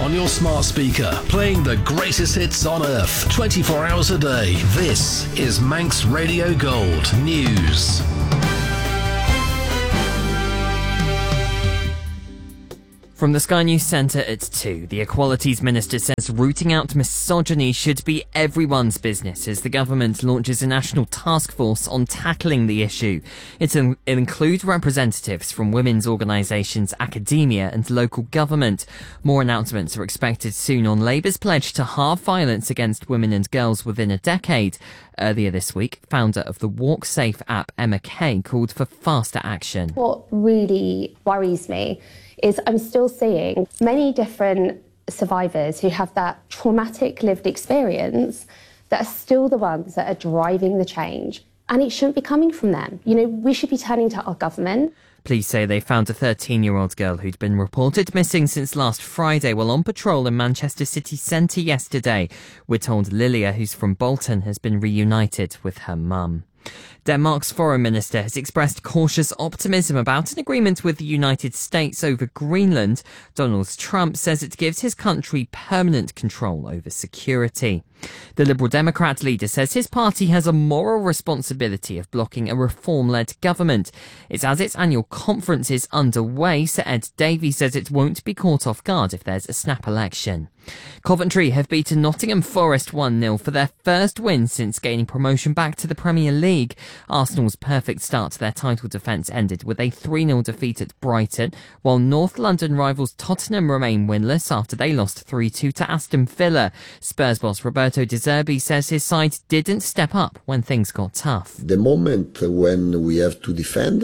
on your smart speaker, playing the greatest hits on earth, 24 hours a day. This is Manx Radio Gold News. From the Sky News Centre at 2, the Equalities Minister says rooting out misogyny should be everyone's business as the government launches a national task force on tackling the issue. It'll include representatives from women's organisations, academia and local government. More announcements are expected soon on Labour's pledge to halve violence against women and girls within a decade. Earlier this week, founder of the Walk Safe app, Emma Kay, called for faster action. What really worries me is I'm still seeing many different survivors who have that traumatic lived experience that are still the ones that are driving the change. And it shouldn't be coming from them. You know, we should be turning to our government. Police say they found a 13-year-old girl who'd been reported missing since last Friday while on patrol in Manchester city centre yesterday. We're told Lilia, who's from Bolton, has been reunited with her mum. Denmark's foreign minister has expressed cautious optimism about an agreement with the United States over Greenland. Donald Trump says it gives his country permanent control over security. The Liberal Democrat leader says his party has a moral responsibility of blocking a reform-led government. It's as its annual conference is underway, Sir Ed Davey says it won't be caught off guard if there's a snap election. Coventry have beaten Nottingham Forest 1-0 for their first win since gaining promotion back to the Premier League. Arsenal's perfect start to their title defence ended with a 3-0 defeat at Brighton, while North London rivals Tottenham remain winless after they lost 3-2 to Aston Villa. Spurs boss Roberto De Zerbi says his side didn't step up when things got tough. The moment when we have to defend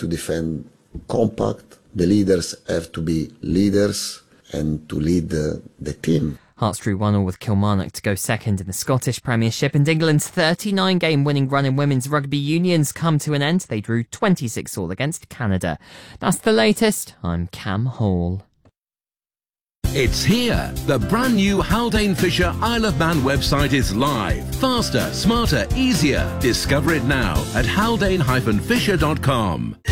compact. The leaders have to be leaders and to lead the team. Hearts drew 1-1 with Kilmarnock to go second in the Scottish Premiership, and England's 39-game winning run in women's rugby union's come to an end. They drew 26-all against Canada. That's the latest. I'm Cam Hall. It's here. The brand new Haldane Fisher Isle of Man website is live. Faster, smarter, easier. Discover it now at haldane-fisher.com.